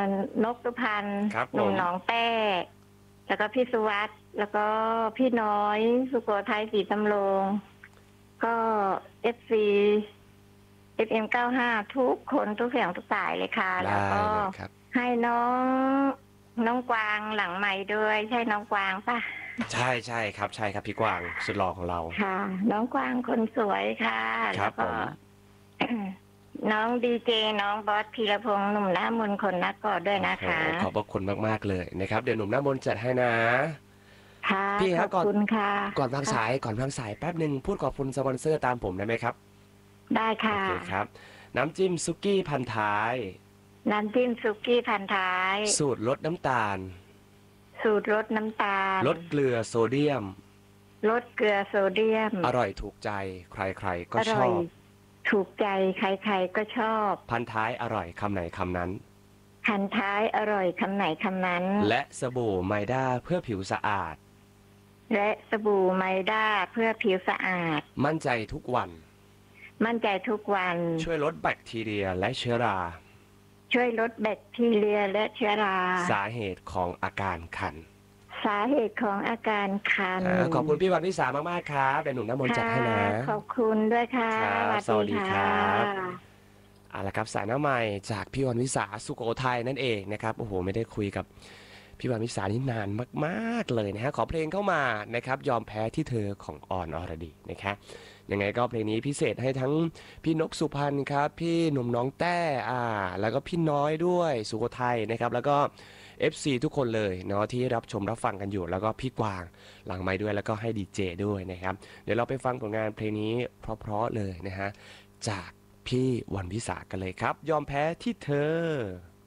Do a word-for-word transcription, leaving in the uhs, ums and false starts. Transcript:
อนกสุพรรณครับหนุ่มผมหนองแต้แล้วก็พี่สุวัสด์แล้วก็พี่น้อยสุโขทัยศรีสำโรงก็เอฟซีเอฟเอ็มเก้าห้าทุกคนทุกเสียงทุกสายเลยค่ะ แล้วได้ก็เลยครับให้น้องน้องกวางหลังใหม่ด้วยใช่น้องกวางปะใช่ใช่ครับใช่ครับพี่กวางสุดหล่อของเราค่ะ น้องกวางคนสวยค่ะครัแล้บวก็ผมน้องดีเจน้องบอสพีรพงษ์หนุ่มหน้ามนต์คนนักกอดด้วยนะคะโอ้โหขอบพระคุณมากๆเลยนะครับเดี๋ยวหนุ่มหน้ามนต์จัดให้นะค่ะพี่ขครัอบบ ก่อนคุณค่ะก่อนวางสายก่อนวางสายแป๊บหนึ่งพูดขอบคุณสปอนเซอร์ตามผมได้ไหมครับได้โอค่ะเคครับน้ำจิ้มซุกี้พันท้ายน้ำจิ้มซุกี้พันท้ายสูตรลดน้ำตาลสูตรลดน้ำตาลลดเกลือโซเดียมลดเกลือโซเดียมอร่อยถูกใจใครๆก็อชร่ออยบถูกใจใครๆก็ชอบพันท้ายอร่อยคำไหนคำนั้นพันท้ายอร่อยคำไหนคำนั้นและสบู่ไมด้าเพื่อผิวสะอาดและสบู่ไมด้าเพื่อผิวสะอาดมั่นใจทุกวันมั่นใจทุกวันช่วยลดแบคทีเรียและเชื้อราช่วยลดแบคทีเรียและเชื้อราสาเหตุของอาการคันสาเหตุของอาการคันอ่าขอบคุณพี่วันวิสามากๆครับเดี๋ยวหนุ่มน้ำมนต์จัดให้นะค่ะขอบคุณด้วยค่ะครับสวัสดีครับค่ะเอาละครับสายหน้าใหม่จากพี่วันวิสาสุโขทัยนั่นเองนะครับโอ้โหไม่ได้คุยกับพี่วันวิสานี่นานมากๆเลยนะฮะขอเพลงเข้ามานะครับยอมแพ้ที่เธอของออนอรดีนะครับยังไงก็เพลงนี้พิเศษให้ทั้งพี่นกสุพรรณครับพี่หนุ่มน้องแต้อ่าแล้วก็พี่น้อยด้วยสุโขทัยนะครับแล้วก็ เอฟ ซี ทุกคนเลยเนาะที่รับชมรับฟังกันอยู่แล้วก็พี่กวางหลังไมค์ด้วยแล้วก็ให้ดีเจด้วยนะครับเดี๋ยวเราไปฟังผลงานเพลงนี้เพราะๆเลยนะฮะจากพี่วันวิสากันเลยครับยอมแพ้ที่เธอ